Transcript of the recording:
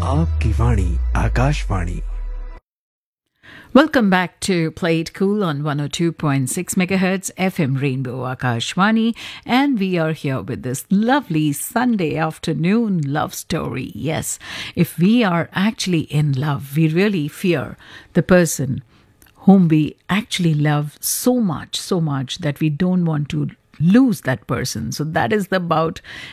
आपकी वाणी Akashvani. Welcome back to Play It Cool on 102.6 megahertz FM Rainbow Akashwani, and we are here with this lovely Sunday afternoon love story. Yes, if we are actually in love, we really fear the person whom we actually love so much that we don't want to lose that person. So that is about